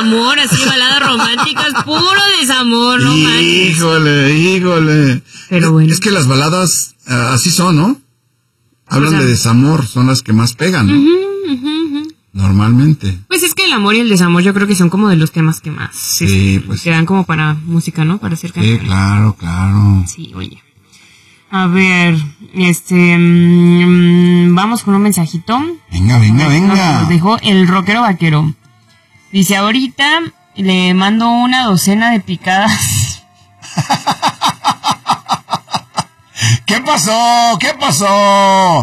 desamor, así baladas románticas, puro desamor, no manches. Híjole. Pero bueno. Es que las baladas así son, ¿no? Hablan de desamor, son las que más pegan, ¿no? Normalmente. Pues es que el amor y el desamor yo creo que son como de los temas que más pues quedan como para música, ¿no? Para hacer canciones. Sí, claro. Sí, oye. A ver, vamos con un mensajito. Venga. Nos dejó el rockero vaquero. Dice, ahorita le mando una docena de picadas. ¿Qué pasó?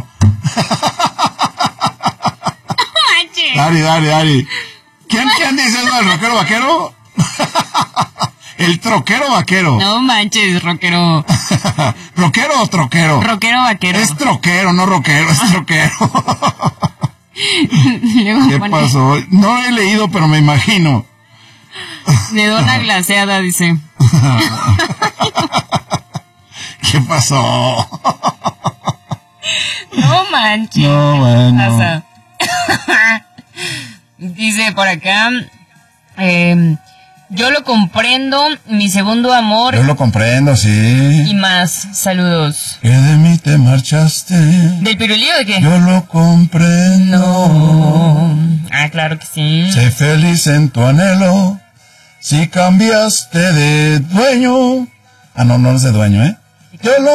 Dari. ¿Quién dice eso del rockero vaquero? El troquero vaquero. No manches, rockero. ¿Rockero o troquero? Rockero vaquero. Es troquero, no rockero, es troquero. ¿Qué pasó? No lo he leído, pero me imagino. De dona glaseada, dice. ¿Qué pasó? No manches. No, bueno. Pasa. Dice por acá, yo lo comprendo, mi segundo amor. Yo lo comprendo, sí. Y más, saludos. Que de mí te marchaste. ¿Del pirulío de qué? Yo lo comprendo. No. Ah, claro que sí. Sé feliz en tu anhelo. Si cambiaste de dueño. Ah, no es de dueño, ¿eh? Yo lo